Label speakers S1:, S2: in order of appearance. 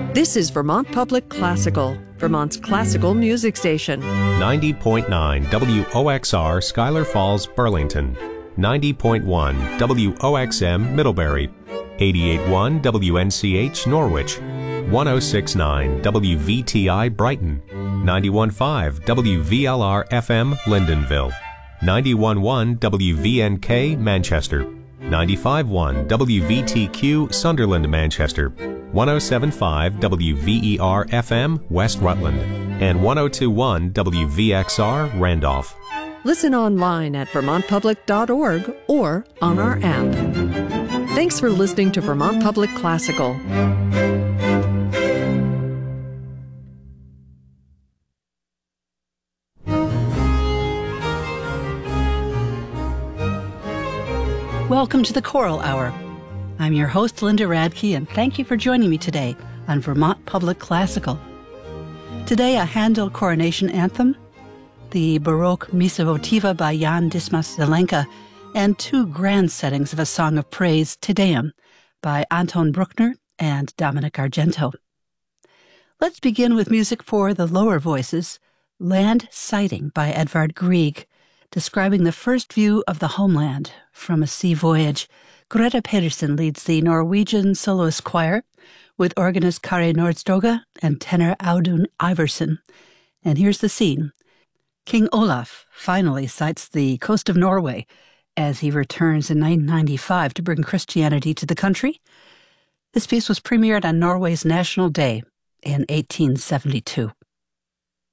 S1: This is Vermont Public Classical, Vermont's classical music station.
S2: 90.9 WOXR Schuyler Falls, Burlington. 90.1 WOXM Middlebury. 88.1 WNCH Norwich. 106.9 WVTI Brighton. 91.5 WVLR FM Lyndonville. 91.1 WVNK Manchester. 95.1 WVTQ Sunderland, Manchester. 107.5 WVER FM West Rutland. And 102.1 WVXR Randolph.
S1: Listen online at vermontpublic.org or on our app. Thanks for listening to Vermont Public Classical.
S3: Welcome to the Choral Hour. I'm your host, Linda Radke, and thank you for joining me today on Vermont Public Classical. Today, a Handel coronation anthem, the Baroque Missa Votiva by Jan Dismas Zelenka, and two grand settings of a song of praise, Te Deum, by Anton Bruckner and Dominic Argento. Let's begin with music for the lower voices, Land Sighting by Edvard Grieg, describing the first view of the homeland from a sea voyage. Greta Pedersen leads the Norwegian soloist choir with organist Kari Nordstoga and tenor Audun Iversen. And here's the scene. King Olaf finally sights the coast of Norway as he returns in 995 to bring Christianity to the country. This piece was premiered on Norway's National Day in 1872.